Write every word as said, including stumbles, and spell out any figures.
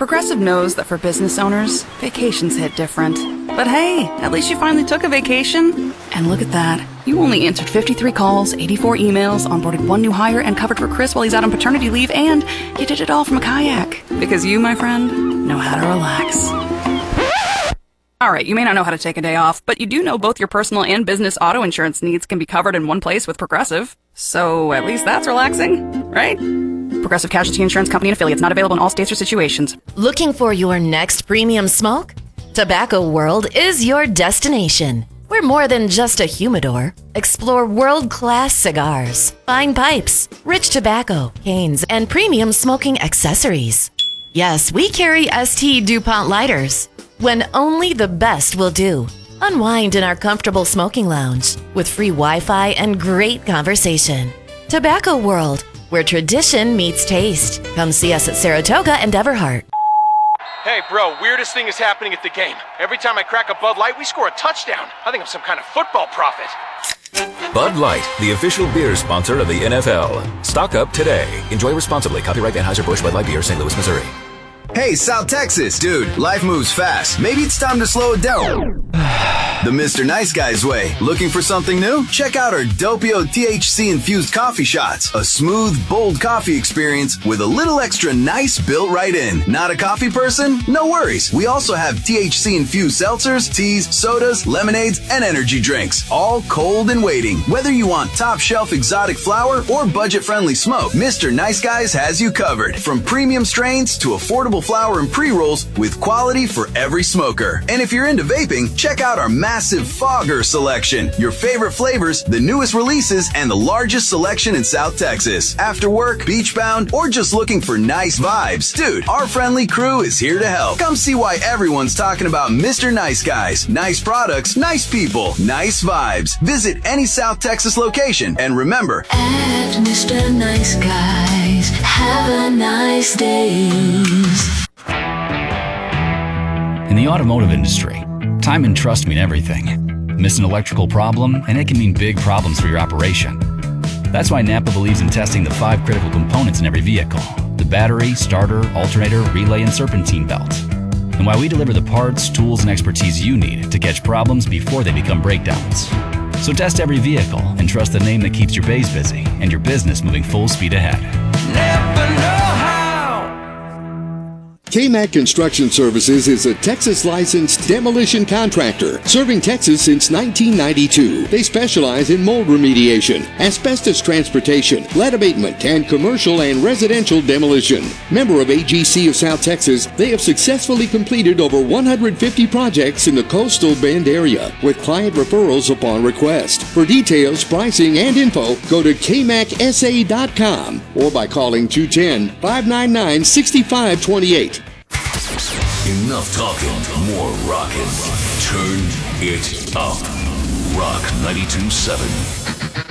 Progressive knows that for business owners, vacations hit different. But hey, at least you finally took a vacation. And look at that. You only answered fifty-three calls, eighty-four emails, onboarded one new hire, and covered for Chris while he's out on paternity leave, and you did it all from a kayak. Because you, my friend, know how to relax. Alright, you may not know how to take a day off, but you do know both your personal and business auto insurance needs can be covered in one place with Progressive. So at least that's relaxing, right? Progressive Casualty Insurance Company and Affiliates, not available in all states or situations. Looking for your next premium smoke? Tobacco World is your destination. We're more than just a humidor. Explore world-class cigars, fine pipes, rich tobacco, canes, and premium smoking accessories. Yes, we carry S T DuPont lighters. When only the best will do. Unwind in our comfortable smoking lounge with free Wi-Fi and great conversation. Tobacco World, where tradition meets taste. Come see us at Saratoga and Everhart. Hey, bro, weirdest thing is happening at the game. Every time I crack a Bud Light, we score a touchdown. I think I'm some kind of football prophet. Bud Light, the official beer sponsor of the N F L. Stock up today. Enjoy responsibly. Copyright Anheuser-Busch Bud Light Beer, Saint Louis, Missouri. Hey, South Texas. Dude, life moves fast. Maybe it's time to slow it down. The Mister Nice Guys way. Looking for something new? Check out our Doppio T H C-infused coffee shots. A smooth, bold coffee experience with a little extra nice built right in. Not a coffee person? No worries. We also have T H C-infused seltzers, teas, sodas, lemonades, and energy drinks. All cold and waiting. Whether you want top-shelf exotic flower or budget-friendly smoke, Mister Nice Guys has you covered. From premium strains to affordable flower and pre-rolls with quality for every smoker. And if you're into vaping, check out our massive Fogger selection. Your favorite flavors, the newest releases, and the largest selection in South Texas. After work, beach bound, or just looking for nice vibes, dude, our friendly crew is here to help. Come see why everyone's talking about Mister Nice Guys. Nice products, nice people, nice vibes. Visit any South Texas location, and remember, at Mister Nice Guys, have a nice day. In the automotive industry, time and trust mean everything. Miss an electrical problem, and it can mean big problems for your operation. That's why Napa believes in testing the five critical components in every vehicle: the battery, starter, alternator, relay, and serpentine belt. And why we deliver the parts, tools, and expertise you need to catch problems before they become breakdowns. So test every vehicle and trust the name that keeps your bays busy and your business moving full speed ahead. Never know how. K-Mac Construction Services is a Texas-licensed demolition contractor serving Texas since nineteen ninety-two. They specialize in mold remediation, asbestos transportation, lead abatement, and commercial and residential demolition. Member of A G C of South Texas, they have successfully completed over one hundred fifty projects in the Coastal Bend area with client referrals upon request. For details, pricing, and info, go to K Mac S A dot com or by calling two one zero, five nine nine, six five two eight. Enough talking, more rocking. Turn it up. Rock ninety-two point seven.